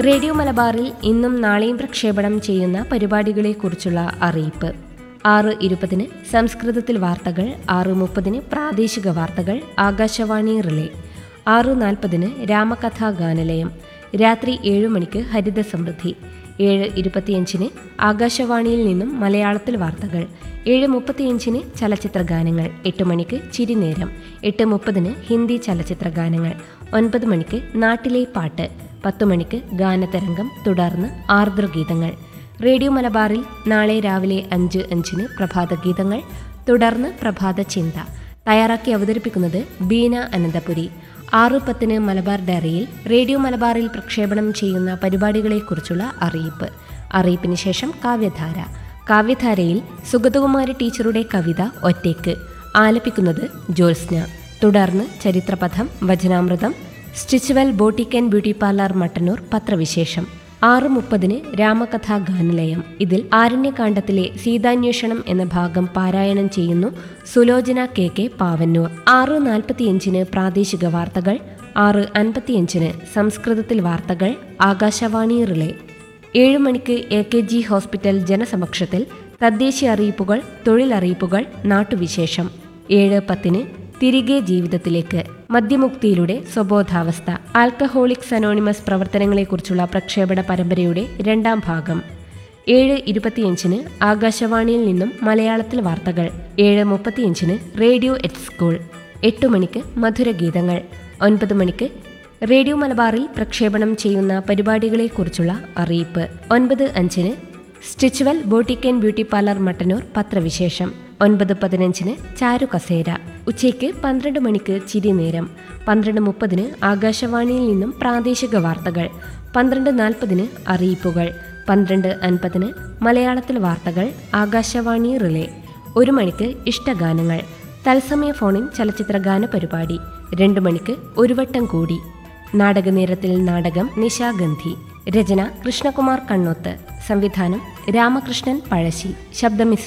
Radio മലബാറിൽ ഇന്നും നാളെയും പ്രക്ഷേപണം ചെയ്യുന്ന പരിപാടികളെക്കുറിച്ചുള്ള അറിയിപ്പ്. 6:20 സംസ്കൃതത്തിൽ വാർത്തകൾ, 6:30 പ്രാദേശിക വാർത്തകൾ, ആകാശവാണി റിലേ, 6:40 രാമകഥാ ഗാനലയം, രാത്രി 7 മണിക്ക് ഹരിത സമൃദ്ധി, 7:25 ആകാശവാണിയിൽ നിന്നും മലയാളത്തിൽ വാർത്തകൾ, 7:35 ചലച്ചിത്ര ഗാനങ്ങൾ, 8 മണിക്ക് ചിരിനേരം, 8:30 ഹിന്ദി ചലച്ചിത്ര ഗാനങ്ങൾ, 9 മണിക്ക് നാട്ടിലെ പാട്ട്, 10 മണിക്ക് ഗാനതരംഗം, തുടർന്ന് ആർദ്രഗീതങ്ങൾ. റേഡിയോ മലബാറിൽ നാളെ രാവിലെ 5:05 പ്രഭാതഗീതങ്ങൾ, തുടർന്ന് പ്രഭാത ചിന്ത. തയ്യാറാക്കി അവതരിപ്പിക്കുന്നത് ബീന അനന്തപുരി. 6:10 മലബാർ ഡയറിയിൽ റേഡിയോ മലബാറിൽ പ്രക്ഷേപണം ചെയ്യുന്ന പരിപാടികളെക്കുറിച്ചുള്ള അറിയിപ്പ്. അറിയിപ്പിന് ശേഷം കാവ്യധാര. കാവ്യധാരയിൽ സുഗതകുമാരി ടീച്ചറുടെ കവിത ഒറ്റയ്ക്ക് ആലപിക്കുന്നത് ജ്യോത്സ്ന. തുടർന്ന് ചരിത്രപഥം, വചനാമൃതം, Stitchwell boutique and beauty parlour Mattannur പത്രവിശേഷം. 6:30 രാമകഥാ ഗാനലയം. ഇതിൽ ആരണ്യകാണ്ഡത്തിലെ സീതാന്വേഷണം എന്ന ഭാഗം പാരായണം ചെയ്യുന്നു സുലോചന കെ പാവന്നൂർ. 6:45 പ്രാദേശിക വാർത്തകൾ, 6:55 സംസ്കൃതത്തിൽ വാർത്തകൾ, ആകാശവാണി റിലേ. 7 മണിക്ക് AKG ഹോസ്പിറ്റൽ ജനസമക്ഷത്തിൽ തദ്ദേശീയ അറിയിപ്പുകൾ, തൊഴിലറിയിപ്പുകൾ, നാട്ടുവിശേഷം. 7:10 തിരികെ ജീവിതത്തിലേക്ക്, മദ്യമുക്തിയിലൂടെ സ്വബോധാവസ്ഥ, ആൽക്കഹോളിക്സ് അനോണിമസ് പ്രവർത്തനങ്ങളെക്കുറിച്ചുള്ള പ്രക്ഷേപണ പരമ്പരയുടെ 2ാം ഭാഗം. 7:25 ആകാശവാണിയിൽ നിന്നും മലയാളത്തിൽ വാർത്തകൾ, 7:35 റേഡിയോ എറ്റ് സ്കൂൾ, 8 മണിക്ക് മധുരഗീതങ്ങൾ, 9 മണിക്ക് റേഡിയോ മലബാറിൽ പ്രക്ഷേപണം ചെയ്യുന്ന പരിപാടികളെക്കുറിച്ചുള്ള അറിയിപ്പ്. 9:05 Stitchwell boutique and beauty parlour Mattannur പത്രവിശേഷം. 9:15 ചാരുകസേര. ഉച്ചയ്ക്ക് 12 മണിക്ക് ചിരിനേരം, 12:30 ആകാശവാണിയിൽ നിന്നും പ്രാദേശിക വാർത്തകൾ, 12:40 അറിയിപ്പുകൾ, 12:50 മലയാളത്തിൽ വാർത്തകൾ, ആകാശവാണി റിലേ. 1 മണിക്ക് ഇഷ്ടഗാനങ്ങൾ, തത്സമയ ഫോണിൻ ചലച്ചിത്ര ഗാന പരിപാടി. 2 മണിക്ക് ഒരു വട്ടം കൂടി, നാടകനേരത്തിൽ നാടകം നിശാഗന്ധി. രചന കൃഷ്ണകുമാർ കണ്ണോത്ത്, സംവിധാനം രാമകൃഷ്ണൻ പഴശ്ശി, ശബ്ദമിശ്രണം